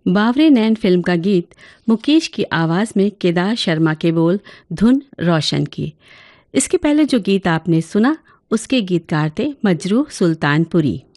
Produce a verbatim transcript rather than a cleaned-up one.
बावरे नैन film का गीत मुकेश की आवाज़ में केदार शर्मा के बोल, धुन रोशन की। इसके पहले जो गीत आपने सुना उसके गीतकार थे मजरूह सुल्तानपुरी।